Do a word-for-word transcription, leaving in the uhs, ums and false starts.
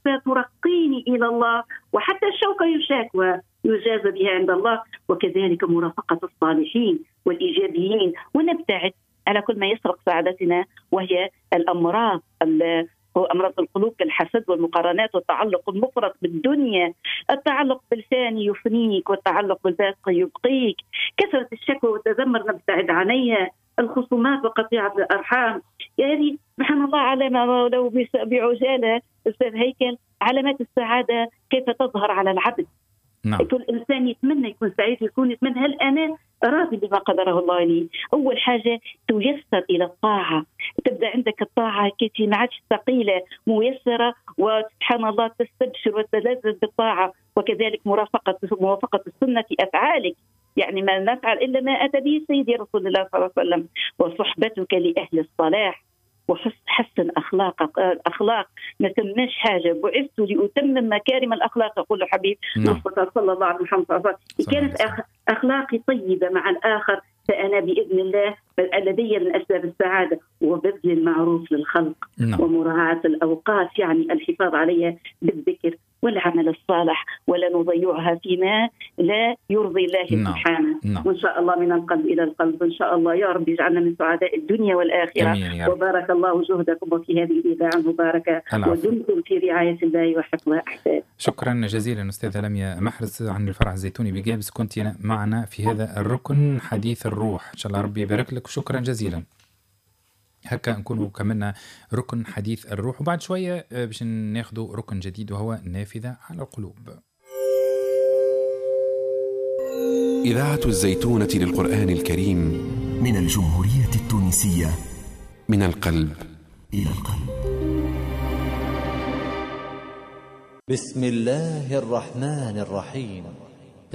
صفات ترقيني إلى الله، وحتى الشوكة يشاك ويجازى بها عند الله. وكذلك مرافقة الصالحين والإيجابيين، ونبتعد على كل ما يسرق سعادتنا وهي الأمراض هو أمراض القلوب كالحسد والمقارنات والتعلق المفرط بالدنيا. التعلق بالفاني يفنيك، والتعلق بالباقي يبقيك. كثرة الشكوى والتذمر نبتعد عنها. الخصومات وقطيعة الأرحام، يعني سبحان الله علامة لو بعجالة أستاذ هيكل علامات السعادة كيف تظهر على العبد. نعم. كل إنسان يتمنى يكون سعيد، يكون يتمنى هل أنا راضي بما قدره الله لي. أول حاجة تيسر إلى الطاعة، تبدأ عندك الطاعة كي ما عادش ثقيلة، ميسرة، وسبحان الله تستبشر وتلذذ بالطاعة. وكذلك مرافقة موافقة السنة في أفعالك، يعني ما نفعل إلا ما أتى به سيدي رسول الله صلى الله عليه وسلم. وصحبتك لأهل الصلاح وحسن أخلاق الأخلاق ما تمناش حاجة، بعثت لأتمم مكارم الأخلاق يقول حبيب مصطفى صلى الله عليه وسلم. كانت أخلاقي طيبة مع الآخر فأنا بإذن الله لدي من أسباب السعادة. وبذل المعروف للخلق نعم. ومراعاة الأوقات، يعني الحفاظ عليها بالذكر والعمل الصالح، ولا نضيعها فيما لا يرضي الله نعم. سبحانه نعم. وإن شاء الله من القلب إلى القلب إن شاء الله يا رب يجعلنا من سعداء الدنيا والآخرة. وبارك الله جهدكم وفي هذه الإذاعة المباركة، ودمتم في رعاية الله وحفظه أحسان. شكرا جزيلا أستاذة لميا محرز عن الفرع الزيتوني بجابس، كنت معنا في هذا الركن حديث الروح. إن شاء الله ربي يبارك لك، وشكرا جزيلا. هكا نكونوا كملنا ركن حديث الروح، وبعد شوية باش ناخذوا ركن جديد وهو نافذة على القلوب. إذاعة الزيتونة للقرآن الكريم من الجمهورية التونسية، من القلب إلى القلب. بسم الله الرحمن الرحيم.